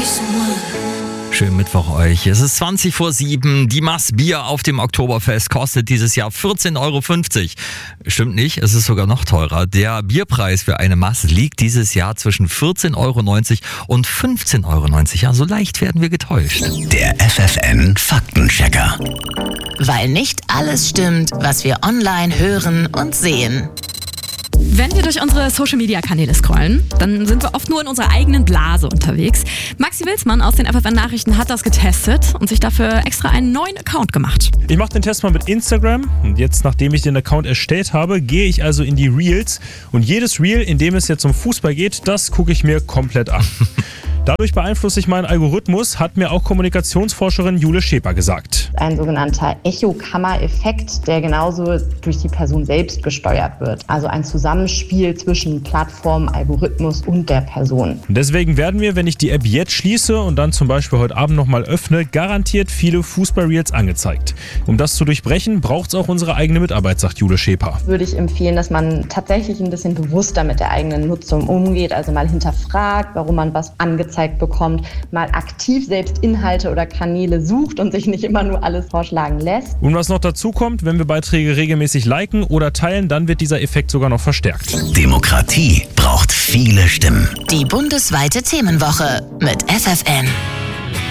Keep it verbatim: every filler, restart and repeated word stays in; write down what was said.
Schönen Mittwoch euch. Es ist zwanzig vor sieben. Die Maß Bier auf dem Oktoberfest kostet dieses Jahr vierzehn Euro fünfzig. Stimmt nicht, es ist sogar noch teurer. Der Bierpreis für eine Maß liegt dieses Jahr zwischen vierzehn Euro neunzig und fünfzehn Euro neunzig. Ja, so leicht werden wir getäuscht. Der F F N Faktenchecker. Weil nicht alles stimmt, was wir online hören und sehen. Wenn wir durch unsere Social-Media-Kanäle scrollen, dann sind wir oft nur in unserer eigenen Blase unterwegs. Maxi Wilsmann aus den F F N-Nachrichten hat das getestet und sich dafür extra einen neuen Account gemacht. Ich mache den Test mal mit Instagram und jetzt, nachdem ich den Account erstellt habe, gehe ich also in die Reels und jedes Reel, in dem es jetzt um Fußball geht, das gucke ich mir komplett an. Dadurch beeinflusse ich meinen Algorithmus, hat mir auch Kommunikationsforscherin Jule Scheper gesagt. Ein sogenannter Echokammer-Effekt, der genauso durch die Person selbst gesteuert wird. Also ein Zusammenspiel zwischen Plattform, Algorithmus und der Person. Und deswegen werden wir, wenn ich die App jetzt schließe und dann zum Beispiel heute Abend nochmal öffne, garantiert viele Fußball-Reels angezeigt. Um das zu durchbrechen, braucht es auch unsere eigene Mitarbeit, sagt Jule Scheper. Würde ich empfehlen, dass man tatsächlich ein bisschen bewusster mit der eigenen Nutzung umgeht, also mal hinterfragt, warum man was angezeigt bekommt, mal aktiv selbst Inhalte oder Kanäle sucht und sich nicht immer nur alles vorschlagen lässt. Und was noch dazu kommt, wenn wir Beiträge regelmäßig liken oder teilen, dann wird dieser Effekt sogar noch verstärkt. Demokratie braucht viele Stimmen. Die bundesweite Themenwoche mit F F N.